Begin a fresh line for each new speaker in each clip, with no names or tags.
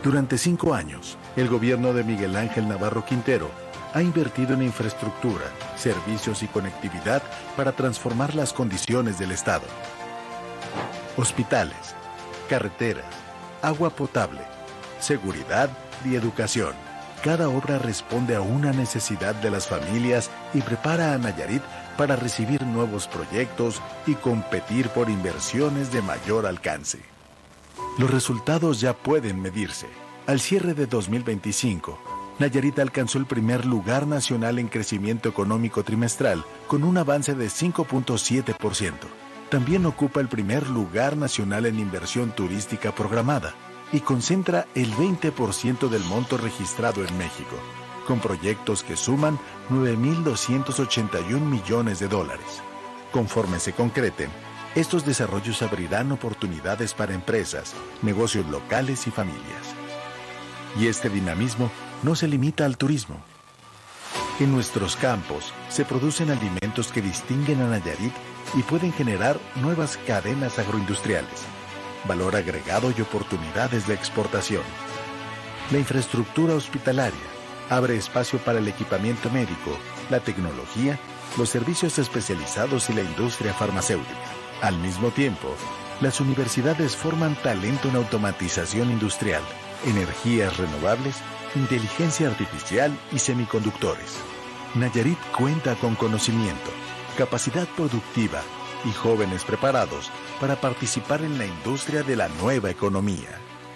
Durante 5 años, el gobierno de Miguel Ángel Navarro Quintero ha invertido en infraestructura, servicios y conectividad para transformar las condiciones del Estado. Hospitales, carreteras, agua potable, seguridad y educación. Cada obra responde a una necesidad de las familias y prepara a Nayarit para recibir nuevos proyectos y competir por inversiones de mayor alcance. Los resultados ya pueden medirse. Al cierre de 2025, Nayarit alcanzó el primer lugar nacional en crecimiento económico trimestral con un avance de 5.7%. También ocupa el primer lugar nacional en inversión turística programada y concentra el 20% del monto registrado en México, con proyectos que suman $9,281 millones. Conforme se concreten, estos desarrollos abrirán oportunidades para empresas, negocios locales y familias. Y este dinamismo no se limita al turismo. En nuestros campos se producen alimentos que distinguen a Nayarit y pueden generar nuevas cadenas agroindustriales, valor agregado y oportunidades de exportación. La infraestructura hospitalaria abre espacio para el equipamiento médico, la tecnología, los servicios especializados y la industria farmacéutica. Al mismo tiempo, las universidades forman talento en automatización industrial, energías renovables, inteligencia artificial y semiconductores. Nayarit cuenta con conocimiento, capacidad productiva y jóvenes preparados para participar en la industria de la nueva economía.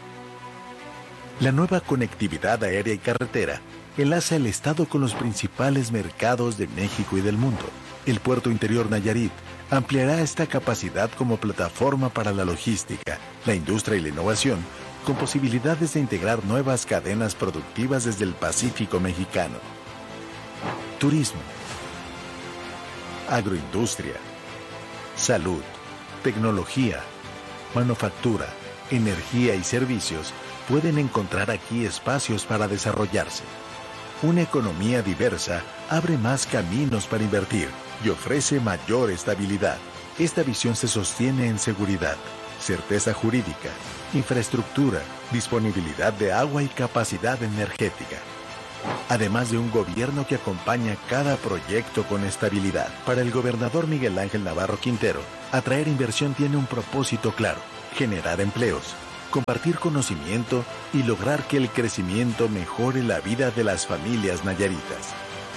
La nueva conectividad aérea y carretera enlaza el Estado con los principales mercados de México y del mundo. El Puerto Interior Nayarit ampliará esta capacidad como plataforma para la logística, la industria y la innovación, con posibilidades de integrar nuevas cadenas productivas desde el Pacífico mexicano. Turismo, agroindustria, salud, tecnología, manufactura, energía y servicios pueden encontrar aquí espacios para desarrollarse. Una economía diversa abre más caminos para invertir y ofrece mayor estabilidad. Esta visión se sostiene en seguridad, certeza jurídica, infraestructura, disponibilidad de agua y capacidad energética. Además de un gobierno que acompaña cada proyecto con estabilidad. Para el gobernador Miguel Ángel Navarro Quintero, atraer inversión tiene un propósito claro: generar empleos, compartir conocimiento y lograr que el crecimiento mejore la vida de las familias nayaritas.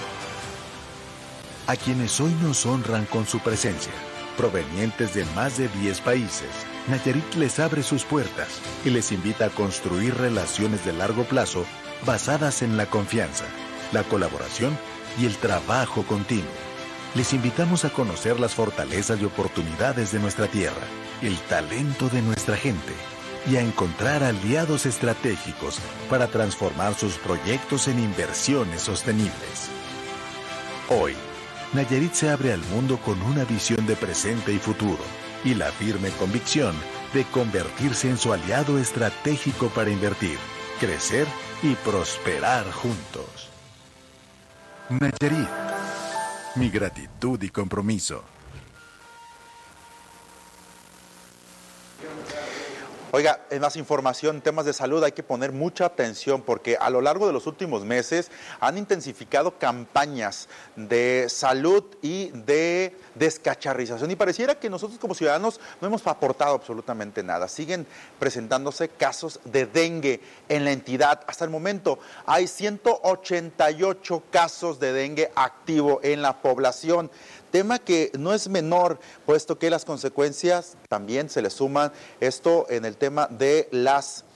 A quienes hoy nos honran con su presencia, provenientes de más de 10 países, Nayarit les abre sus puertas y les invita a construir relaciones de largo plazo basadas en la confianza, la colaboración y el trabajo continuo. Les invitamos a conocer las fortalezas y oportunidades de nuestra tierra, el talento de nuestra gente y a encontrar aliados estratégicos para transformar sus proyectos en inversiones sostenibles. Hoy, Nayarit se abre al mundo con una visión de presente y futuro y la firme convicción de convertirse en su aliado estratégico para invertir, crecer y prosperar juntos. Nayarit, mi gratitud y compromiso.
Oiga, en más información, en temas de salud hay que poner mucha atención porque a lo largo de los últimos meses han intensificado campañas de salud y de descacharrización y pareciera que nosotros como ciudadanos no hemos aportado absolutamente nada. Siguen presentándose casos de dengue en la entidad. Hasta el momento hay 188 casos de dengue activo en la población. Tema que no es menor, puesto que las consecuencias también se le suman esto en el tema de las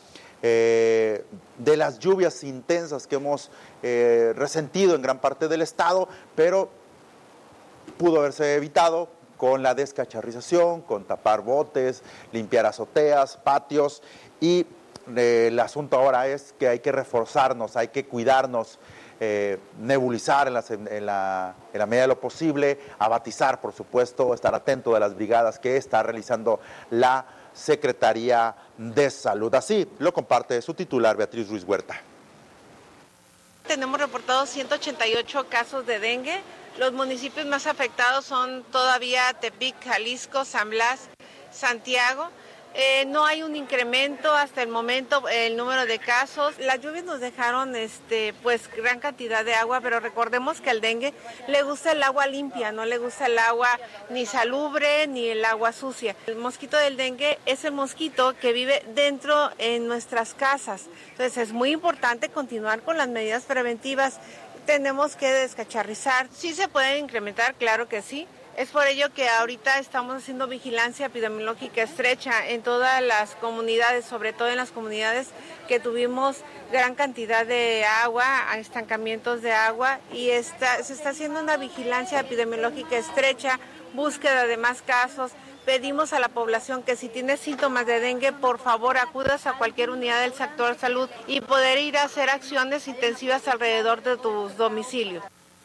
lluvias intensas que hemos resentido en gran parte del estado, pero pudo haberse evitado con la descacharrización, con tapar botes, limpiar azoteas, patios y el asunto ahora es que hay que reforzarnos, hay que cuidarnos, nebulizar en la medida de lo posible, abatizar, por supuesto, estar atento de las brigadas que está realizando la Secretaría de Salud. Así lo comparte su titular, Beatriz Ruiz Huerta.
Tenemos reportados 188 casos de dengue. Los municipios más afectados son todavía Tepic, Jalisco, San Blas, Santiago. No hay un incremento hasta el momento el número de casos. Las lluvias nos dejaron pues gran cantidad de agua, pero recordemos que al dengue le gusta el agua limpia, no le gusta el agua ni salubre ni el agua sucia. El mosquito del dengue es el mosquito que vive dentro en nuestras casas. Entonces es muy importante continuar con las medidas preventivas. Tenemos que descacharrizar. ¿Sí se pueden incrementar? Claro que sí. Es por ello que ahorita estamos haciendo vigilancia epidemiológica estrecha en todas las comunidades, sobre todo en las comunidades que tuvimos gran cantidad de agua, estancamientos de agua, y se está haciendo una vigilancia epidemiológica estrecha, búsqueda de más casos. Pedimos a la población que si tiene síntomas de dengue, por favor acudas a cualquier unidad del sector salud y poder ir a hacer acciones intensivas alrededor de tus domicilios.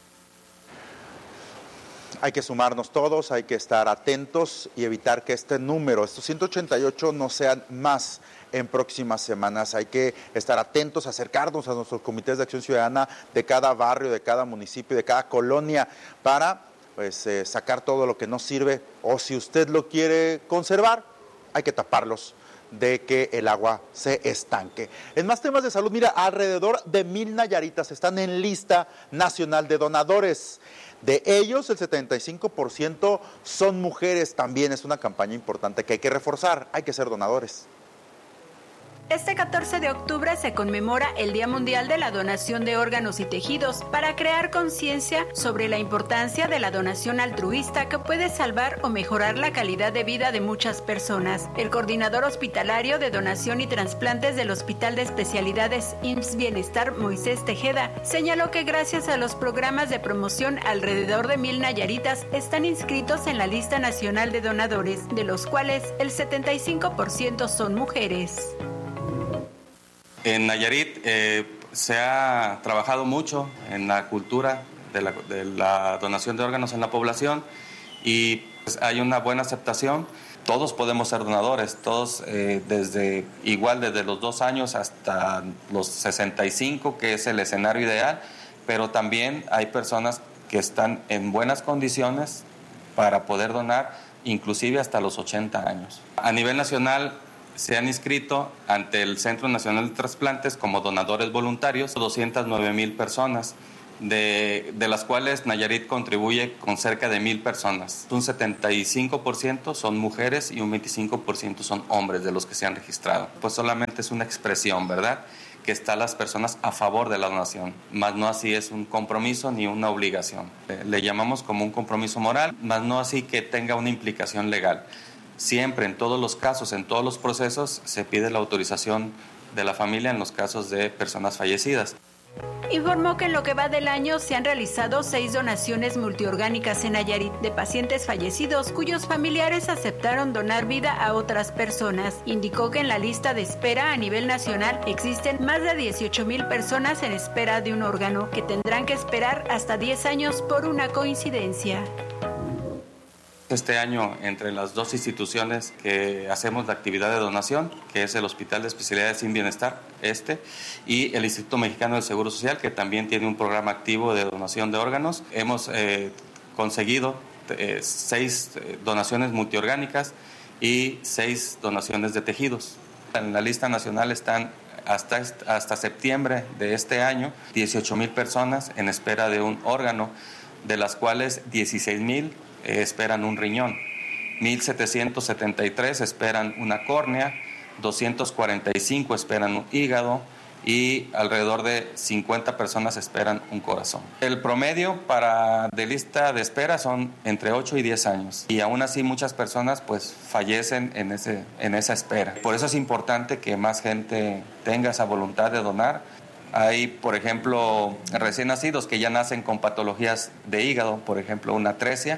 Hay que sumarnos todos, hay que estar atentos y evitar que este número, estos 188, no sean más en próximas semanas. Hay que estar atentos, acercarnos a nuestros comités de acción ciudadana de cada barrio, de cada municipio, de cada colonia, para sacar todo lo que no sirve, o si usted lo quiere conservar, hay que taparlos de que el agua se estanque. En más temas de salud, mira, alrededor de 1,000 nayaritas están en lista nacional de donadores. De ellos, el 75% son mujeres. También es una campaña importante que hay que reforzar. Hay que ser donadores.
Este 14 de octubre se conmemora el Día Mundial de la Donación de Órganos y Tejidos para crear conciencia sobre la importancia de la donación altruista que puede salvar o mejorar la calidad de vida de muchas personas. El coordinador hospitalario de donación y trasplantes del Hospital de Especialidades IMSS Bienestar, Moisés Tejeda, señaló que gracias a los programas de promoción, alrededor de 1,000 nayaritas están inscritos en la lista nacional de donadores, de los cuales el 75% son mujeres.
En Nayarit se ha trabajado mucho en la cultura de la donación de órganos en la población y pues, hay una buena aceptación. Todos podemos ser donadores, todos desde los 2 años hasta los 65, que es el escenario ideal, pero también hay personas que están en buenas condiciones para poder donar, inclusive hasta los 80 años. A nivel nacional, se han inscrito ante el Centro Nacional de Trasplantes como donadores voluntarios 209,000 personas, de las cuales Nayarit contribuye con cerca de 1,000 personas. Un 75% son mujeres y un 25% son hombres de los que se han registrado. Pues solamente es una expresión, ¿verdad?, que están las personas a favor de la donación, más no así es un compromiso ni una obligación. Le llamamos como un compromiso moral, más no así que tenga una implicación legal. Siempre, en todos los casos, en todos los procesos, se pide la autorización de la familia en los casos de personas fallecidas.
Informó que en lo que va del año se han realizado 6 donaciones multiorgánicas en Nayarit de pacientes fallecidos cuyos familiares aceptaron donar vida a otras personas. Indicó que en la lista de espera a nivel nacional existen más de 18,000 personas en espera de un órgano que tendrán que esperar hasta 10 años por una coincidencia.
Este año, entre las 2 instituciones que hacemos la actividad de donación, que es el Hospital de Especialidades IMSS Bienestar, y el Instituto Mexicano del Seguro Social, que también tiene un programa activo de donación de órganos, hemos conseguido 6 donaciones multiorgánicas y 6 donaciones de tejidos. En la lista nacional están hasta septiembre de este año 18,000 personas en espera de un órgano, de las cuales 16,000 esperan un riñón, 1,773 esperan una córnea, 245 esperan un hígado y alrededor de 50 personas esperan un corazón. El promedio de lista de espera son entre 8 y 10 años y aún así muchas personas pues fallecen en esa espera. Por eso es importante que más gente tenga esa voluntad de donar. Hay, por ejemplo, recién nacidos que ya nacen con patologías de hígado, por ejemplo, una atresia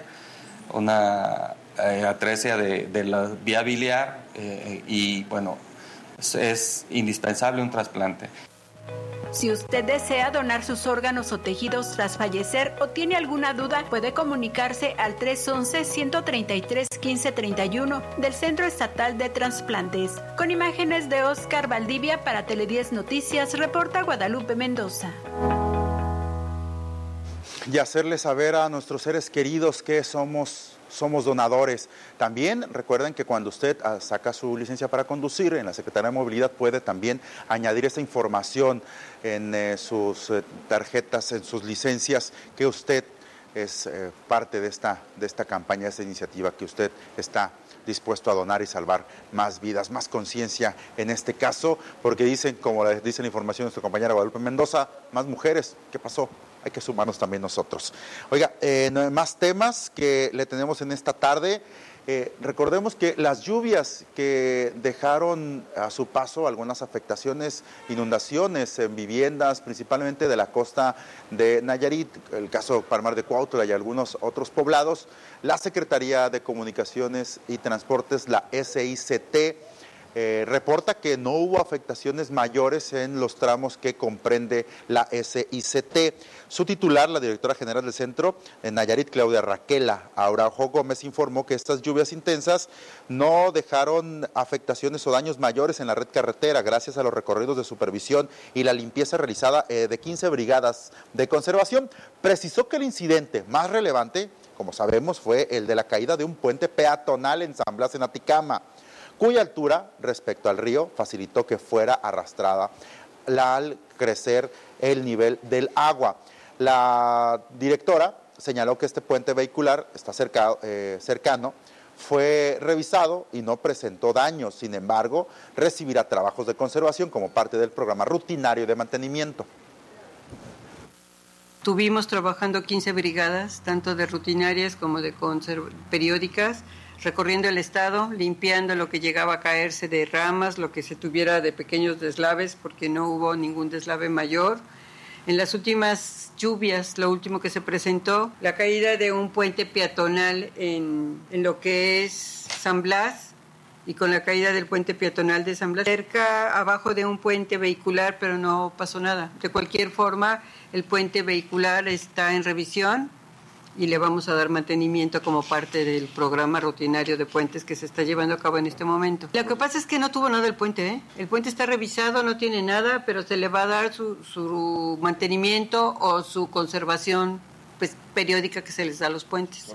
de la vía biliar y bueno, es indispensable un trasplante.
Si usted desea donar sus órganos o tejidos tras fallecer o tiene alguna duda, puede comunicarse al 311-133-1531 del Centro Estatal de Trasplantes. Con imágenes de Oscar Valdivia para Tele10 Noticias, reporta Guadalupe Mendoza.
Y hacerle saber a nuestros seres queridos que somos somos donadores. También recuerden que cuando usted saca su licencia para conducir, en la Secretaría de Movilidad puede también añadir esa información en sus tarjetas, en sus licencias, que usted es parte de esta campaña, de esta iniciativa, que usted está dispuesto a donar y salvar más vidas, más conciencia en este caso, porque dicen, como dice la información de nuestra compañera Guadalupe Mendoza, más mujeres. ¿Qué pasó? Hay que sumarnos también nosotros. Oiga, más temas que le tenemos en esta tarde. Recordemos que las lluvias que dejaron a su paso algunas afectaciones, inundaciones en viviendas, principalmente de la costa de Nayarit, el caso Palmar de Cuautla y algunos otros poblados, la Secretaría de Comunicaciones y Transportes, la SICT, reporta que no hubo afectaciones mayores en los tramos que comprende la SICT. Su titular, la directora general del centro, en Nayarit, Claudia Raquela Araujo Gómez, informó que estas lluvias intensas no dejaron afectaciones o daños mayores en la red carretera, gracias a los recorridos de supervisión y la limpieza realizada de 15 brigadas de conservación. Precisó que el incidente más relevante, como sabemos, fue el de la caída de un puente peatonal en San Blas, en Aticama, cuya altura respecto al río facilitó que fuera arrastrada al crecer el nivel del agua. La directora señaló que este puente vehicular está cercano, fue revisado y no presentó daños. Sin embargo, recibirá trabajos de conservación como parte del programa rutinario de mantenimiento.
Tuvimos trabajando 15 brigadas, tanto de rutinarias como de periódicas, recorriendo el estado, limpiando lo que llegaba a caerse de ramas, lo que se tuviera de pequeños deslaves, porque no hubo ningún deslave mayor. En las últimas lluvias, lo último que se presentó, la caída de un puente peatonal en lo que es San Blas, y con la caída del puente peatonal de San Blas, cerca abajo de un puente vehicular, pero no pasó nada. De cualquier forma, el puente vehicular está en revisión y le vamos a dar mantenimiento como parte del programa rutinario de puentes que se está llevando a cabo en este momento. Lo que pasa es que no tuvo nada el puente, ¿eh? El puente está revisado, no tiene nada, pero se le va a dar su mantenimiento o su conservación periódica que se les da a los puentes.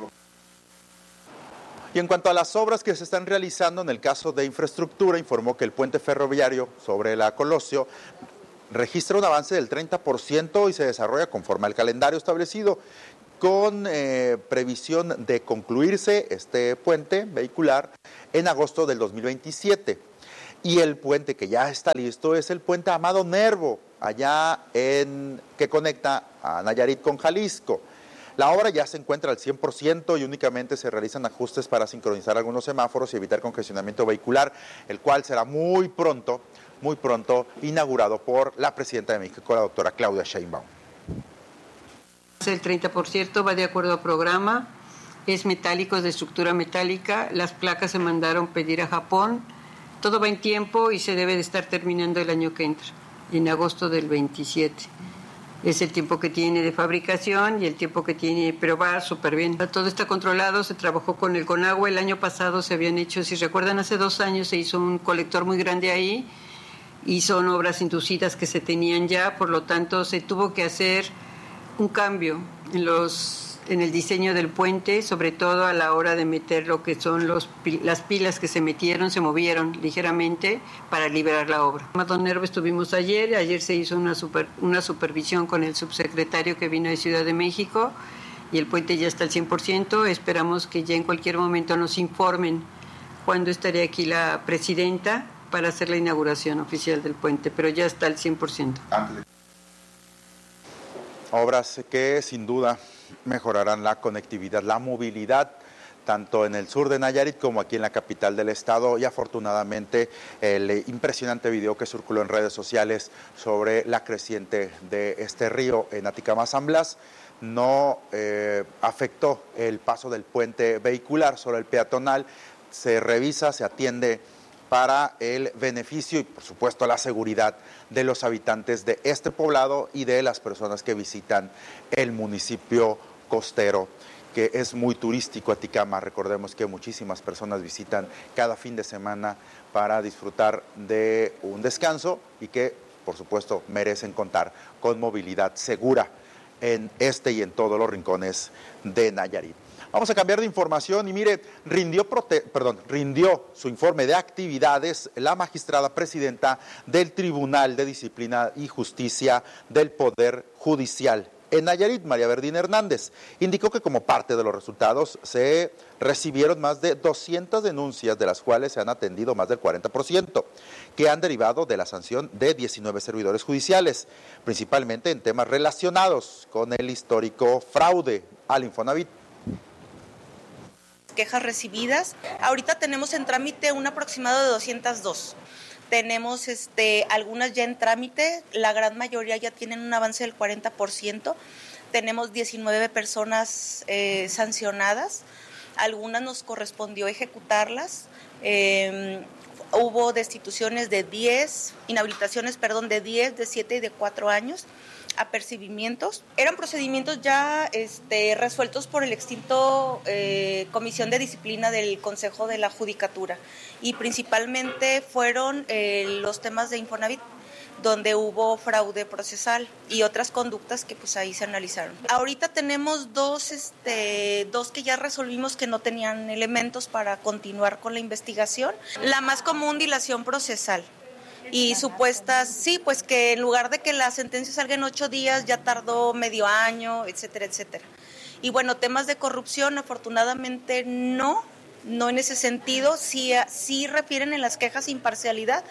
Y en cuanto a las obras que se están realizando en el caso de infraestructura, informó que el puente ferroviario sobre la Colosio registra un avance del 30% y se desarrolla conforme al calendario establecido, con previsión de concluirse este puente vehicular en agosto del 2027. Y el puente que ya está listo es el puente Amado Nervo, allá que conecta a Nayarit con Jalisco. La obra ya se encuentra al 100% y únicamente se realizan ajustes para sincronizar algunos semáforos y evitar congestionamiento vehicular, el cual será muy pronto inaugurado por la presidenta de México, la doctora Claudia Sheinbaum.
El 30% va de acuerdo al programa, es metálico, es de estructura metálica, las placas se mandaron pedir a Japón, todo va en tiempo y se debe de estar terminando el año que entra, en agosto del 27. Es el tiempo que tiene de fabricación y el tiempo que tiene, pero va súper bien. Todo está controlado, se trabajó con el Conagua, el año pasado se habían hecho, si recuerdan, hace 2 años se hizo un colector muy grande ahí y son obras inducidas que se tenían ya, por lo tanto se tuvo que hacer un cambio en el diseño del puente, sobre todo a la hora de meter lo que son las pilas que se movieron ligeramente para liberar la obra. Amado Nervo estuvimos ayer se hizo una supervisión con el subsecretario que vino de Ciudad de México y el puente ya está al 100%, esperamos que ya en cualquier momento nos informen cuándo estaría aquí la presidenta para hacer la inauguración oficial del puente, pero ya está al 100%.
Obras que sin duda mejorarán la conectividad, la movilidad, tanto en el sur de Nayarit como aquí en la capital del estado, y afortunadamente el impresionante video que circuló en redes sociales sobre la creciente de este río en Aticama, San Blas, no afectó el paso del puente vehicular, solo el peatonal. Se revisa, se atiende para el beneficio y, por supuesto, la seguridad de los habitantes de este poblado y de las personas que visitan el municipio costero, que es muy turístico. Aticama, recordemos que muchísimas personas visitan cada fin de semana para disfrutar de un descanso y que, por supuesto, merecen contar con movilidad segura en este y en todos los rincones de Nayarit. Vamos a cambiar de información y mire, rindió su informe de actividades la magistrada presidenta del Tribunal de Disciplina y Justicia del Poder Judicial en Nayarit, María Verdín Hernández. Indicó que como parte de los resultados se recibieron más de 200 denuncias, de las cuales se han atendido más del 40%, que han derivado de la sanción de 19 servidores judiciales, principalmente en temas relacionados con el histórico fraude al Infonavit.
Quejas recibidas. Ahorita tenemos en trámite un aproximado de 202. Tenemos algunas ya en trámite, la gran mayoría ya tienen un avance del 40%. Tenemos 19 personas sancionadas, algunas nos correspondió ejecutarlas. Hubo destituciones de 10, inhabilitaciones, de 10, de 7 y de 4 años. Apercibimientos. Eran procedimientos ya resueltos por el extinto Comisión de Disciplina del Consejo de la Judicatura y principalmente fueron los temas de Infonavit, donde hubo fraude procesal y otras conductas que pues ahí se analizaron. Ahorita tenemos dos que ya resolvimos que no tenían elementos para continuar con la investigación. La más común, dilación procesal. Y supuestas, sí, pues que en lugar de que la sentencia salga en 8 días, ya tardó medio año, etcétera, etcétera. Y bueno, temas de corrupción, afortunadamente no en ese sentido, sí refieren en las quejas imparcialidad.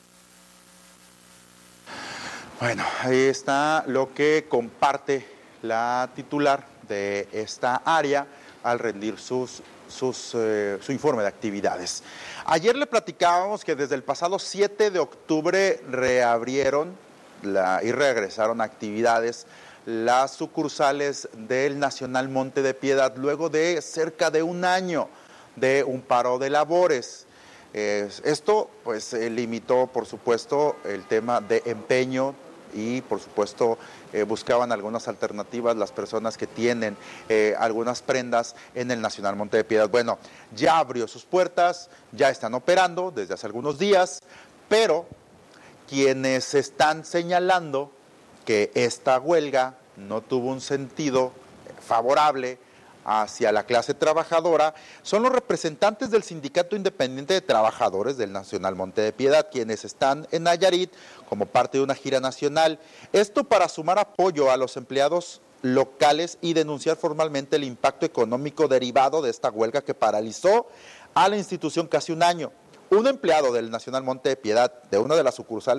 Bueno, ahí está lo que comparte la titular de esta área al rendir su informe de actividades. Ayer le platicábamos que desde el pasado 7 de octubre reabrieron y regresaron actividades las sucursales del Nacional Monte de Piedad, luego de cerca de un año de un paro de labores. Esto pues limitó, por supuesto, el tema de empeño y, por supuesto, buscaban algunas alternativas las personas que tienen algunas prendas en el Nacional Monte de Piedad. Bueno, ya abrió sus puertas, ya están operando desde hace algunos días, pero quienes están señalando que esta huelga no tuvo un sentido favorable hacia la clase trabajadora son los representantes del Sindicato Independiente de Trabajadores del Nacional Monte de Piedad, quienes están en Nayarit como parte de una gira nacional. Esto para sumar apoyo a los empleados locales y denunciar formalmente el impacto económico derivado de esta huelga que paralizó a la institución casi un año. Un empleado del Nacional Monte de Piedad, de una de las sucursales